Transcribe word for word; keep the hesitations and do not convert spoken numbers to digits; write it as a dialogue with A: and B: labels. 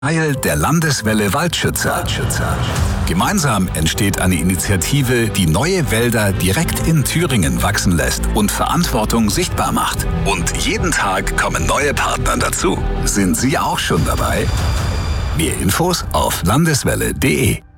A: Teil der Landeswelle Waldschützer. Gemeinsam entsteht eine Initiative, die neue Wälder direkt in Thüringen wachsen lässt und Verantwortung sichtbar macht. Und jeden Tag kommen neue Partner dazu. Sind Sie auch schon dabei? Mehr Infos auf landeswelle punkt de.